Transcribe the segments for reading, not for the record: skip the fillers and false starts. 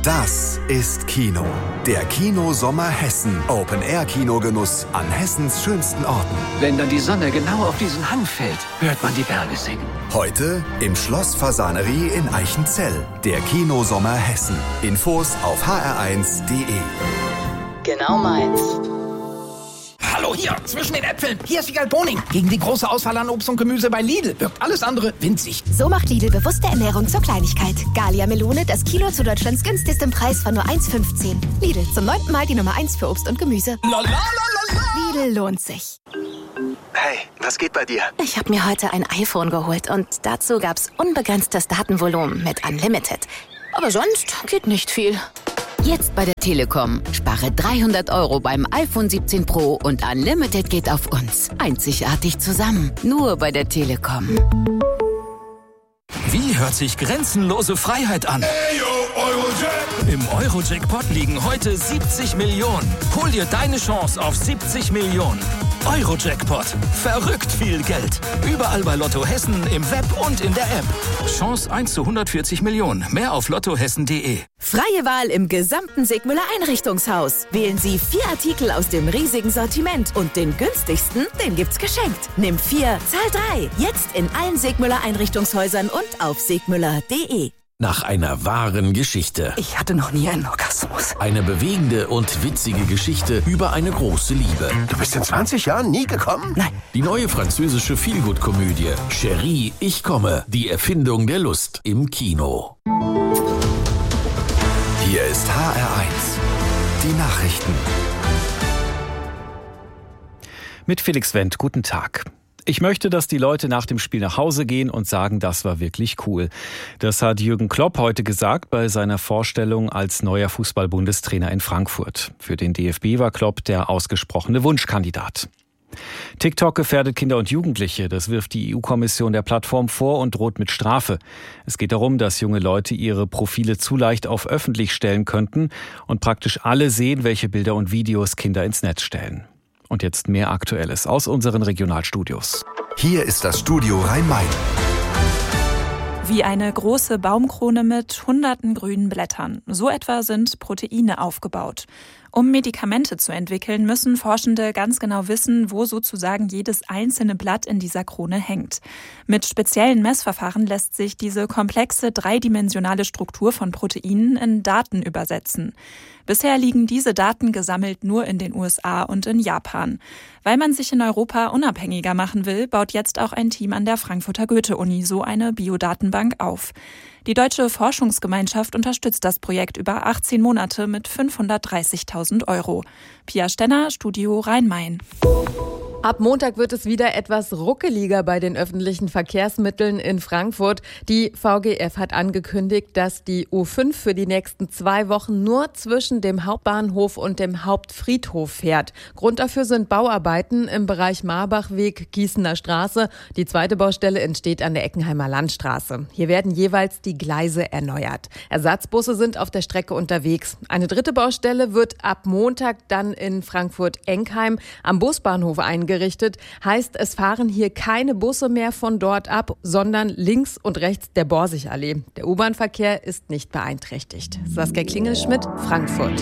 Das ist Kino. Der Kino-Sommer Hessen. Open-Air-Kinogenuss an Hessens schönsten Orten. Wenn dann die Sonne genau auf diesen Hang fällt, hört man die Berge singen. Heute im Schloss Fasanerie in Eichenzell. Der Kino-Sommer Hessen. Infos auf hr1.de. Genau meins. Hallo, hier, zwischen den Äpfeln. Hier ist Wiegald Boning. Gegen die große Auswahl an Obst und Gemüse bei Lidl wirkt alles andere winzig. So macht Lidl bewusste Ernährung zur Kleinigkeit. Gallia Melone, das Kilo zu Deutschlands günstigstem Preis von nur 1,15. Lidl, zum 9. Mal die Nummer 1 für Obst und Gemüse. Lidl lohnt sich. Hey, was geht bei dir? Ich habe mir heute ein iPhone geholt und dazu gab's unbegrenztes Datenvolumen mit Unlimited. Aber sonst geht nicht viel. Jetzt bei der Telekom. Spare 300 € beim iPhone 17 Pro und Unlimited geht auf uns. Einzigartig zusammen. Nur bei der Telekom. Wie hört sich grenzenlose Freiheit an? Im Euro-Jackpot liegen heute 70 Millionen. Hol dir deine Chance auf 70 Millionen. Euro-Jackpot. Verrückt viel Geld. Überall bei Lotto Hessen, im Web und in der App. Chance 1 zu 140 Millionen. Mehr auf lottohessen.de. Freie Wahl im gesamten Sigmüller Einrichtungshaus. Wählen Sie 4 Artikel aus dem riesigen Sortiment und den günstigsten, den gibt's geschenkt. Nimm 4, zahl 3. Jetzt in allen Sigmüller Einrichtungshäusern und auf sigmüller.de. Nach einer wahren Geschichte. Ich hatte noch nie einen Orgasmus. Eine bewegende und witzige Geschichte über eine große Liebe. Du bist in 20 Jahren nie gekommen? Nein. Die neue französische Feelgood-Komödie Chérie, ich komme. Die Erfindung der Lust im Kino. Hier ist HR1. Die Nachrichten. Mit Felix Wendt, guten Tag. Ich möchte, dass die Leute nach dem Spiel nach Hause gehen und sagen, das war wirklich cool. Das hat Jürgen Klopp heute gesagt bei seiner Vorstellung als neuer Fußball-Bundestrainer in Frankfurt. Für den DFB war Klopp der ausgesprochene Wunschkandidat. TikTok gefährdet Kinder und Jugendliche. Das wirft die EU-Kommission der Plattform vor und droht mit Strafe. Es geht darum, dass junge Leute ihre Profile zu leicht auf öffentlich stellen könnten und praktisch alle sehen, welche Bilder und Videos Kinder ins Netz stellen. Und jetzt mehr Aktuelles aus unseren Regionalstudios. Hier ist das Studio Rhein-Main. Wie eine große Baumkrone mit hunderten grünen Blättern. So etwa sind Proteine aufgebaut. Um Medikamente zu entwickeln, müssen Forschende ganz genau wissen, wo sozusagen jedes einzelne Blatt in dieser Krone hängt. Mit speziellen Messverfahren lässt sich diese komplexe dreidimensionale Struktur von Proteinen in Daten übersetzen. Bisher liegen diese Daten gesammelt nur in den USA und in Japan. Weil man sich in Europa unabhängiger machen will, baut jetzt auch ein Team an der Frankfurter Goethe-Uni so eine Biodatenbank auf. Die Deutsche Forschungsgemeinschaft unterstützt das Projekt über 18 Monate mit 530.000 €. Pia Stenner, Studio Rhein-Main. Ab Montag wird es wieder etwas ruckeliger bei den öffentlichen Verkehrsmitteln in Frankfurt. Die VGF hat angekündigt, dass die U5 für die nächsten 2 Wochen nur zwischen dem Hauptbahnhof und dem Hauptfriedhof fährt. Grund dafür sind Bauarbeiten im Bereich Marbachweg, Gießener Straße. Die zweite Baustelle entsteht an der Eckenheimer Landstraße. Hier werden jeweils die Gleise erneuert. Ersatzbusse sind auf der Strecke unterwegs. Eine dritte Baustelle wird ab Montag dann in Frankfurt-Enkheim am Busbahnhof eingerichtet. Heißt, es fahren hier keine Busse mehr von dort ab, sondern links und rechts der Borsigallee. Der U-Bahn-Verkehr ist nicht beeinträchtigt. Saskia Klingelschmidt, Frankfurt.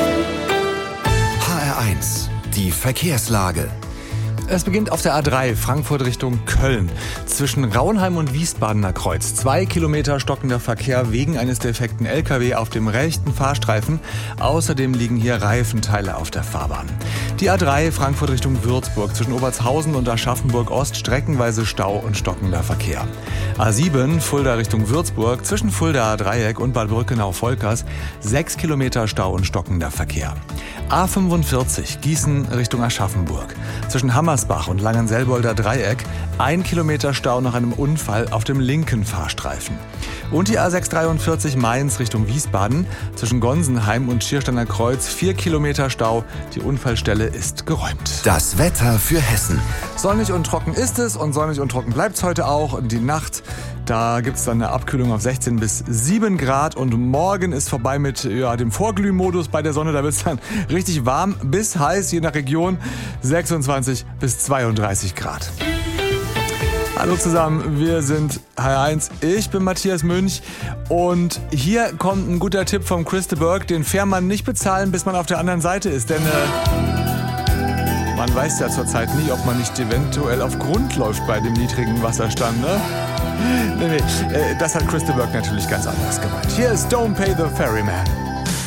HR1, die Verkehrslage. Es beginnt auf der A3 Frankfurt Richtung Köln. Zwischen Raunheim und Wiesbadener Kreuz. 2 Kilometer stockender Verkehr wegen eines defekten LKW auf dem rechten Fahrstreifen. Außerdem liegen hier Reifenteile auf der Fahrbahn. Die A3 Frankfurt Richtung Würzburg. Zwischen Obertshausen und Aschaffenburg Ost streckenweise Stau und stockender Verkehr. A7 Fulda Richtung Würzburg. Zwischen Fuldaer Dreieck und Bad Brückenau-Volkers 6 Kilometer Stau und stockender Verkehr. A45 Gießen Richtung Aschaffenburg. Zwischen Hammersbach und Langenselbolder Dreieck 1 Kilometer Stau nach einem Unfall auf dem linken Fahrstreifen. Und die A643 Mainz Richtung Wiesbaden. Zwischen Gonsenheim und Schiersteiner Kreuz 4 Kilometer Stau. Die Unfallstelle ist geräumt. Das Wetter für Hessen. Sonnig und trocken ist es und sonnig und trocken bleibt es heute auch. Und die Nacht, da gibt es dann eine Abkühlung auf 16 bis 7 Grad. Und morgen ist vorbei mit dem Vorglühmodus bei der Sonne. Da wird es dann richtig warm bis heiß, je nach Region 26 bis 32 Grad. Hallo zusammen, wir sind HR1. Ich bin Matthias Münch und hier kommt ein guter Tipp vom Chris de Burgh. Den Fährmann nicht bezahlen, bis man auf der anderen Seite ist, denn man weiß ja zurzeit nie, ob man nicht eventuell auf Grund läuft bei dem niedrigen Wasserstand, ne? Nee, das hat Chris de Burgh natürlich ganz anders gemeint. Hier ist Don't Pay the Ferryman.